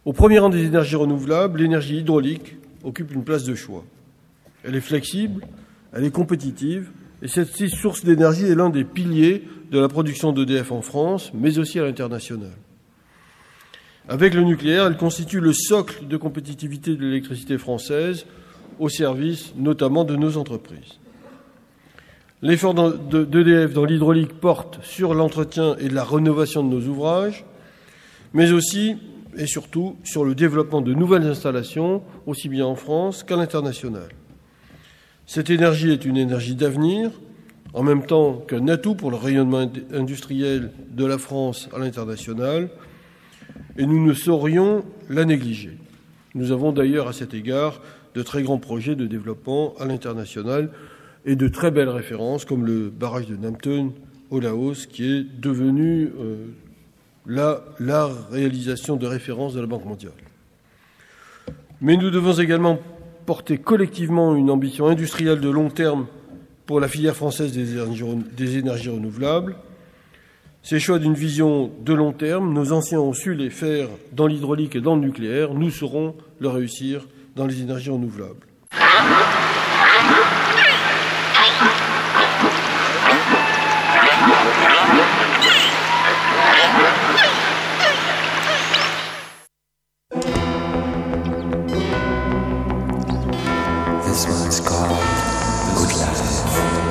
Au premier rang des énergies renouvelables, l'énergie hydraulique occupe une place de choix. Elle est flexible, elle est compétitive, et cette source d'énergie est l'un des piliers de la production d'EDF en France, mais aussi à l'international. Avec le nucléaire, elle constitue le socle de compétitivité de l'électricité française, au service notamment de nos entreprises. L'effort d'EDF dans l'hydraulique porte sur l'entretien et la rénovation de nos ouvrages, mais aussi et surtout sur le développement de nouvelles installations, aussi bien en France qu'à l'international. Cette énergie est une énergie d'avenir, en même temps qu'un atout pour le rayonnement industriel de la France à l'international, et nous ne saurions la négliger. Nous avons d'ailleurs à cet égard de très grands projets de développement à l'international et de très belles références, comme le barrage de Namtön au Laos, qui est devenu la réalisation de référence de la Banque mondiale. Mais nous devons également porter collectivement une ambition industrielle de long terme pour la filière française des énergies renouvelables. Ces choix d'une vision de long terme, nos anciens ont su les faire dans l'hydraulique et dans le nucléaire. Nous saurons le réussir dans les énergies renouvelables.